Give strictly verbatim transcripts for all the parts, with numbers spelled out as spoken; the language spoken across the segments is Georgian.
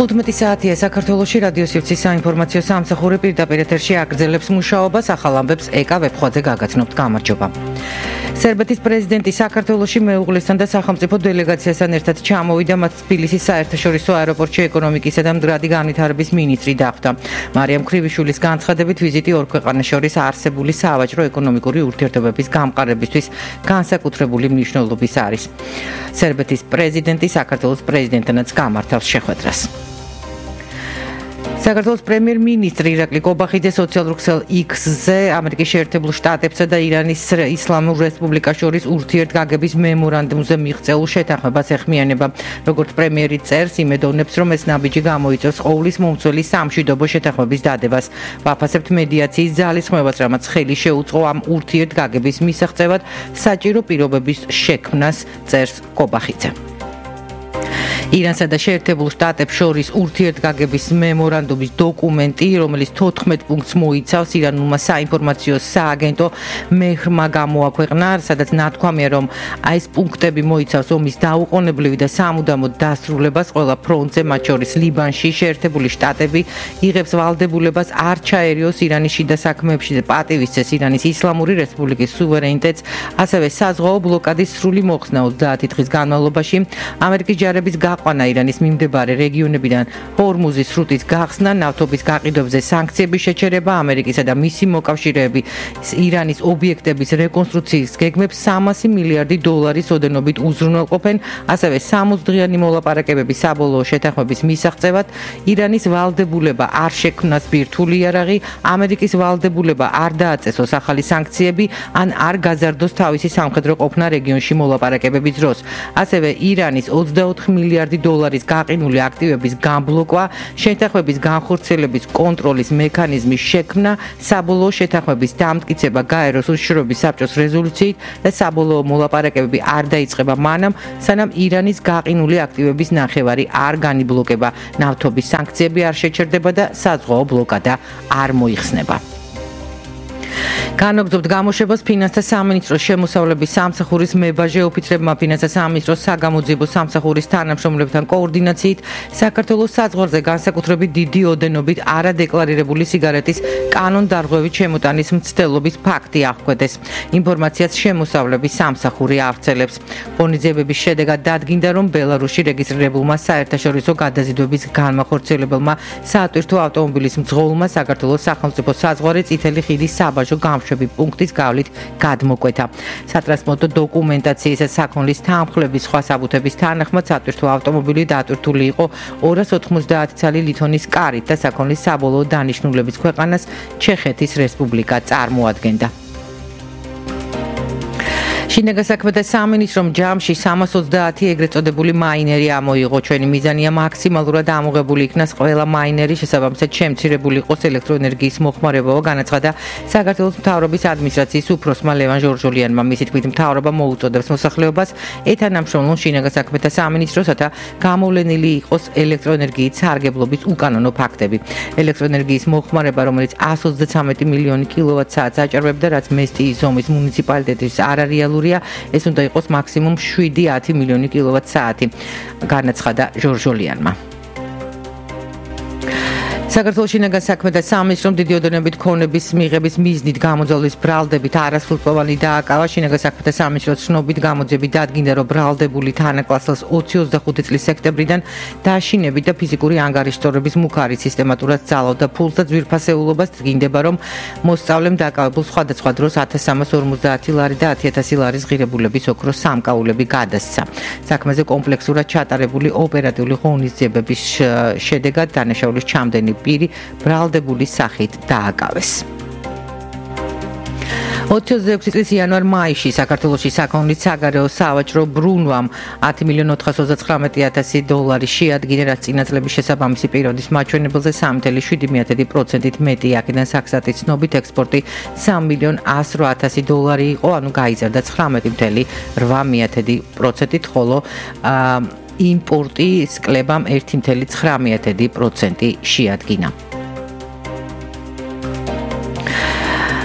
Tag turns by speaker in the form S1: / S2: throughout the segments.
S1: თხუთმეტი საათია საქართველოში რადიო სივრცის საინფორმაციო სამსახური პირდაპირ ეთერში აგრძელებს მუშაობას. ახალ ამბებს ეკა ვებხვაძე გაგაცნობთ. გამარჯობა. სერბეთის პრეზიდენტი საქართველოში მეუღლესთან და სახელმწიფო დელეგაციასთან ერთად ჩამოვიდა. მათ თბილისის საერთაშორისო აეროპორტში ეკონომიკისა და მდგრადი განვითარების მინისტრი დახვდა. მარიამ ქრივიშვილის განცხადებით ვიზიტი ორ ქვეყანას შორის არსებული სავაჭრო-ეკონომიკური ურთიერთობების გამყარებისთვის განსაკუთრებული მნიშვნელობის არის. სერბეთის პრეზიდენტი საქართველოს პრეზიდენტთანაც გამართავს შეხვედრას. საქართველოს პრემიერ-მინისტრი ირაკლი კობახიძე სოციალურ ქსელ X-ზე ამერიკის შეერთებულ შტატებსა და ირანის ისლამურ რესპუბლიკას შორის ურთიერთგაგების მემორანდუმზე მიღწეულ შეთანხმებას ეხმიანება. როგორც პრემიერი წერს, იმედოვნებს, რომ ეს ნაბიჯი გამოიწვევს ყოვლის მომცველი სამშვიდობო შეთანხმების დადებას. ვაფასებთ მედიაციის ძალისხმევას, რამაც ხელი შეუწყო ამ ურთიერთგაგების მისაღწევად საჭირო პირობების შექმნას, წერს კობახიძე. ირანსა და შეერთებულ შტატებს შორის ურთიერთგაგების მემორანდუმის დოკუმენტი, რომელიც თოთხმეტ პუნქტს მოიცავს, ირანულმა საინფორმაციო სააგენტო მეჰრმა გამოაქვეყნა, სადაც ნათქვამია, რომ აი ეს პუნქტები მოიცავს ომის დაუყოვნებლივი და სამუდამო დასრულებას ყველა ფრონტზე, მათ შორის ლიბანში. შეერთებული შტატები იღებს ვალდებულებას არ ჩაერიოს ირანის შიდა საქმეებში და პატივისცეს ირანის ისლამური რესპუბლიკის სუვერენიტეტს, ასევე საზღვაო ბლოკადის სრული მოხსნა ოცდაათი დღის განმავლობაში. ამერიკის ჯარების გაყვანა ირანის მიმდებარე რეგიონებიდან ჰორმუზის სრუტის გახსნა, ნავთობის გაყიდვებზე სანქციების შეჩერება, ამერიკისა და მისი მოკავშირეები ირანის ობიექტების რეკონსტრუქციის გეგმებს სამასი მილიარდი დოლარის ოდენობით უზრუნველყოფენ, ასევე სამოცი დღიანი მოლაპარაკებების საბოლოო შეთანხმების მისაღწევად ირანის ვალდებულება არ შექმნას ბირთვული იარაღი, ამერიკის ვალდებულება არ დააწესოს ახალი სანქციები, ან არ გაზარდოს თავისი სამხედრო ყოფნა რეგიონში მოლაპარაკებების დროს. ასევე ირანის ოცდაოთხი მილიარდი დოლარის გაყინული აქტივების გამბლოკვა, შეთანხმების განხორციელების კონტროლის მექანიზმის შექმნა, საბოლოო შეთანხმების დამტკიცება გაეროს უშიშროების საბჭოს რეზოლუციით და საბოლოო მოლაპარაკებები არ დაიწყება მანამ, სანამ ირანის გაყინული აქტივების ნახევარი არ განიბლოკება, ნავთობის სანქციები არ შეჩერდება და საზღვაო ბლოკადა არ მოიხსნება. განაგრძობთ გამოშვებას ფინანსთა სამინისტროს შემოსავლების სამსახურის მებაჟე ოფიცრებმა ფინანსთა სამინისტროს საგამოძიებო სამსახურის თანამშრომლებთან კოორდინაციით საქართველოს საზღვარზე განსაკუთრებით დიდი ოდენობით არადეკლარირებული სიგარეტის კანონდარღვევით შემოტანის მცდელობის ფაქტი აღკვეთეს. ინფორმაციას შემოსავლების სამსახური ავრცელებს. ღონისძიებების შედეგად დადგინდა, რომ ბელარუსში რეგისტრირებულმა საერთაშორისო გადაზიდვების განმახორციელებელმა საატვირთო ავტომობილის მძღოლმა საქართველოს სახელმწიფო საზღვარი წითელი ხიდის საბაჟო გამშვები პუნქტის გავლით გადმოკვეთა. სატრანსპორტო დოკუმენტაციის და საქონლის თანხმლების სხვა საბუთების თანახმად საატვირთო ავტომობილი დატვირთული იყო ორას ოთხმოცდაათი ცალი ლითონის კარით და საქონლის საბოლოო დანიშნულების ქვეყანას ჩეხეთის რესპუბლიკა წარმოადგენდა. შინაგან საქმეთა სამინისტრომ ჯამში სამას ოცდაათი ეგრეთ წოდებული მაინერი ამოიღო. ჩვენი მიზანია მაქსიმალურად ამოღებული იქნას ყველა მაინერი, შესაბამისად შემცირებული იყოს ელექტროენერგიის მოხმარება, განაცხადა საქართველოს მთავრობის ადმინისტრაციის უფროსმა ლევან ჟორჟოლიანმა. მისი თქმით, მთავრობა მოუწოდებს მოსახლეობას ეთანამშრომლონ შინაგან საქმეთა სამინისტროსთან, გამოვლენილი იყოს ელექტროენერგიის სარგებლობის უკანონო ფაქტები. ელექტროენერგიის მოხმარება, რომელიც εκατს ოცდათვრამეტი მილიონი კილოვატ-საათს აჭარბებდა, რაც მესტიის ზომის მუნიციპალიტეტის არარეალურია, ეს უნდა იყოს მაქსიმუმ შვიდი ათი მილიონი კილოვატ-საათი, განაცხადა ჟორჟოლიანმა. საქართველოს შინაგან საქმეთა სამინისტრომ დიდი ოდენობით ქონების მიღების მიზნით გამოძალვის ბრალდებით არასრულწლოვანი დააკავა. შინაგან საქმეთა სამინისტროს ცნობით გამოძიებით დადგინდა, რომ ბრალდებული თანაკლასელს ოცი ოცდახუთი წლის სექტემბრიდან დაშინებით და ფიზიკური ანგარიშტორების მუქარით სისტემატურად ძალავდა ფულს და ძვირფასეულობას. დგინდება, რომ მოსწავლემ დაკავებულ სხვადასხვა დროს ათას სამას ორმოცდაათი ლარი და ათი ათასი ლარის ღირებულების ოქროს სამკაულები გადასცა. საქმეზე კომპლექსურად ჩატარებული ოპერატიული ღონისძიებების შედეგად დანაშაულის ჩამდენი პირი ბრალდებული სახით დააკავეს. ოცი ოცდაექვსი წლის იანვარ-მაისში საქართველოში საქონლის საგარეო სავაჭრო ბრუნვამ ათი მილიონი ოთხას ოცდათვრამეტი ათასი დოლარი შეადგინა, რაც წინა წლების შესაბამისი პერიოდის მაჩვენებელზე სამი წელი შვიდი მეთოდი პროცენტით მეტია. აქედან საქსტატის ცნობით ექსპორტი სამი მილიონი ასი რვა ათასი დოლარი იყო, ანუ გაიზარდა ცხრამეტი წელი რვა მეთოდი პროცენტით, ხოლო იმპორტი სკლებამ ერთი წელი ცხრა მეთოდი პროცენტი შეადგინა.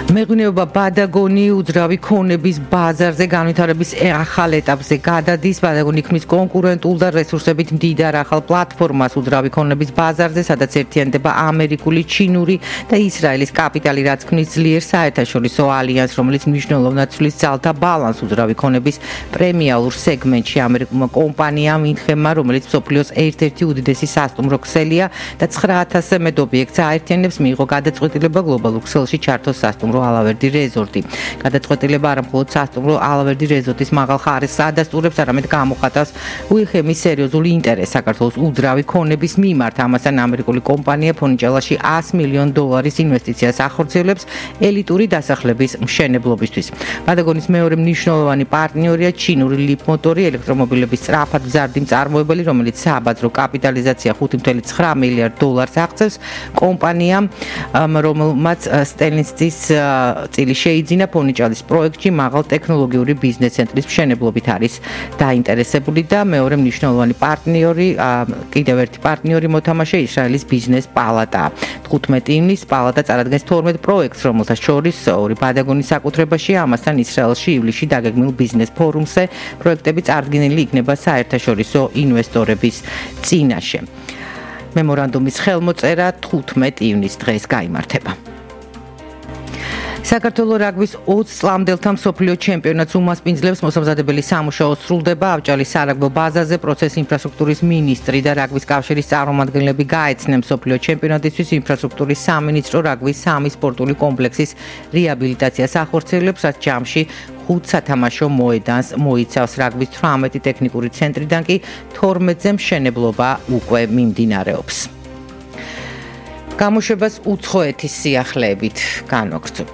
S1: მეღვინეობა ბადაგონი უძრავი ქონების ბაზარზე განვითარების ახალ ეტაპზე გადადის. ბადაგონი ქმნის კონკურენტულ და რესურსებით მდიდარ ახალ პლატფორმას უძრავი ქონების ბაზარზე, სადაც ერთიანდება ამერიკული, ჩინური და ისრაელის კაპიტალი, რაც ქმნის ძლიერ საერთაშორისო ალიანსს, რომელიც მნიშვნელოვნად ცვლის ძალთა ბალანსს უძრავი ქონების პრემიალურ სეგმენტში. ამერიკულმა კომპანიამ ინხემა, რომელიც მსოფლიოს ერთ-ერთი უდიდესი სასტუმრო ქსელია და ცხრა ათასზე მეტ ობიექტს აერთიანებს, მიიღო გადაწყვეტილება გლობალურ ქსელში ჩართოს სასტუმრო ალავერდი რეზორტი. გადაწყვეტილება არა მხოლოდ სასტუმრო ალავერდი რეზორტის მაღალ ხარისხს ადასტურებს, არამედ გამოხატავს უიხემის სერიოზულ ინტერესს საქართველოს უძრავი ქონების მიმართ. ამასთან ამერიკული კომპანია ფონიჭალაში ას მილიონ დოლარის ინვესტიციას ახორციელებს ელიტური დასახლების მშენებლობისთვის. ბადაგონის მეორე მნიშვნელოვანი პარტნიორია ჩინური ლიპმოტორი, ელექტრომობილების სწრაფად მზარდი მწარმოებელი, რომელიც საბაზრო კაპიტალიზაცია ხუთი წუთი ცხრა მილიარდ დოლარს აღწევს. კომპანიამ, რომელმაც სტელინსტის წილი შეიძინა ფონიჭალის პროექტში მაღალ ტექნოლოგიური ბიზნეს ცენტრის მშენებლობით არის დაინტერესებული და მეორე მნიშვნელოვანი პარტნიორი, კიდევ ერთი პარტნიორი მოთამაშე ისრაელის ბიზნეს პალატა. თხუთმეტი ივნისს პალატა წარადგენს თორმეტ პროექტს, რომელთა შორის ორი ბადაგონის საკუთრებაში, ამასთან ისრაელში ივლისში დაგეგმილ ბიზნეს ფორუმზე პროექტები წარდგენილი იქნება საერთაშორისო ინვესტორების წინაშე. მემორანდუმის ხელმოწერა თხუთმეტი ივნისს დღეს გაიმართება. საქართველოს რაგბის ოცი წლამდელთა მსოფლიო ჩემპიონატს უმასპინძლებს მოსამზადებელი სამუშაო სრულდება. ავჭალის სარაგბო ბაზაზე პროცეს ინფრასტრუქტურის მინისტრი და რაგბის კავშირის წარმომადგენლები გაეცნენ მსოფლიო ჩემპიონატისთვის ინფრასტრუქტურის სამინისტრო რაგბის სამი სპორტული კომპლექსის რეაბილიტაციას ახორციელებს, რაც ჯამში ხუთ სათამაშო მოედანს მოიცავს. რაგბის თვრამეტი ტექნიკური ცენტრიდან კი თორმეტზე მშენებლობა უკვე მიმდინარეობს. გამოშვებას უცხოეთის სიახლეებით განვაგრძობთ.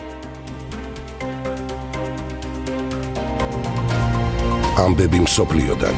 S2: ამბები მსოფლიოდან.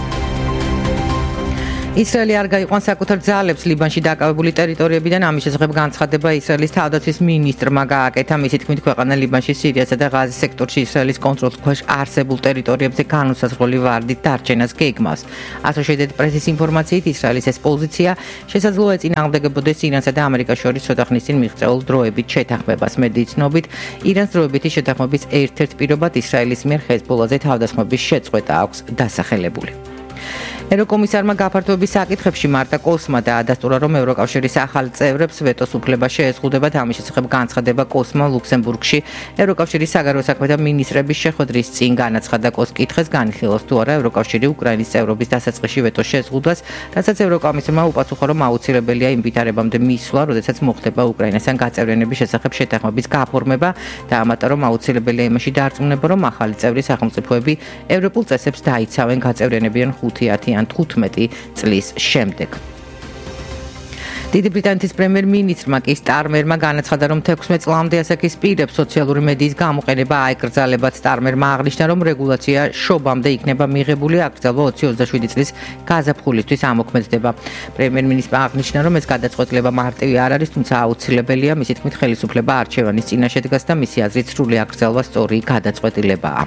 S1: ისრაელი არ გაიყვანს საკუთარ ძალებს ლიბანში დაკავებული ტერიტორიებიდან. ამის შესახებ განცხადება ისრაელის თავდაცვის მინისტრმა გააკეთა. მისი თქმით, ქვეყანა ლიბანში, სირიასა და ღაზის სექტორში ისრაელის კონტროლის ქვეშ არსებულ ტერიტორიებზე განუსაზღვრელი ვარდით დარჩენას გეგმავს. ასოციეიტედ პრესის ინფორმაციით, ისრაელის ეს პოზიცია შესაძლოა ეწინააღმდეგებოდეს ირანსა და ამერიკას შორის ცოტა ხნის წინ მიღწეულ დროებით შეთანხმებას. მედიის ცნობით, ირანს დროებითი შეთანხმების ერთ-ერთ პირობად ისრაელის მიერ ჰეზბოლაზე თავდასხმების შეწყვეტა აქვს დასახელებული. ევროკომისარმა გაფართოების საკითხებში მარტა კოსმა დაადასტურა, რომ ევროკავშირის ახალ წევრებს ვეტოს უფლება შეეზღუდებათ. ამის შესახებ განცხადება კოსმა ლუქსემბურგში ევროკავშირის საგარეო საქმეთა მინისტრების შეხვედრის წინ განაცხადა. კოს კითხეს განიხილავს თუ არა ევროკავშირი უკრაინის წევრობის დასაწყისში ვეტოს შეზღუდვას, რასაც ევროკომისარმა უპასუხა, რომ აუცილებელია იმ ვითარებამდე მისვლა, როდესაც მოხდება უკრაინასთან გაწევრიანების შესახებ შეთანხმების გაფორმება და ამატა, რომ აუცილებელია იმაში დარწმუნება, რომ ახალი წევრი სახელმწიფოები ევროპულ წესებს დაიცავენ გაწევრიანებიან ხუთი ათი ან თხუთმეტი წლის შემდეგ. დიდი ბრიტანეთის პრემიერ-მინისტრმა კი სტარმერმა განაცხადა, რომ თექვსმეტ წლამდე ასაკის პირებს სოციალური მედიის გამოყენება აეკრძალებათ. სტარმერმა აღნიშნა, რომ რეგულაცია შობამდე იქნება მიღებული, აკრძალვა ოცი ოცდაშვიდი წლის გაზაფხულისთვის ამოქმედდება. პრემიერ-მინისტრმა აღნიშნა, რომ ეს გადაწყვეტილება მარტივი არ არის, თუმცა აუცილებელია. მისი თქმით, ხელისუფლება არჩევანის წინაშე დგას და მისი აზრით სრული აკრძალვა სწორი გადაწყვეტილებაა.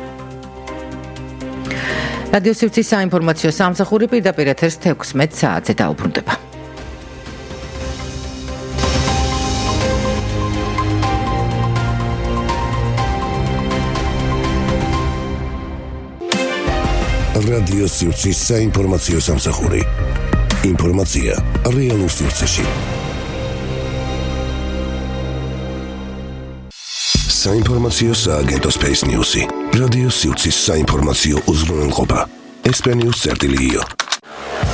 S1: რადიო სივრცის საინფორმაციო სამსახური პირდაპირ ეთერს თექვსმეტ საათზე დაუბრუნდება.
S2: რადიო სივრცის საინფორმაციო სამსახური. ინფორმაცია რეალურ სივრცეში. საინფორმაციო სააგენტო Space News-ი. რადიო სივრცის საინფორმაციო უზრუნველყოფა. ესპენიუს წერტილი io.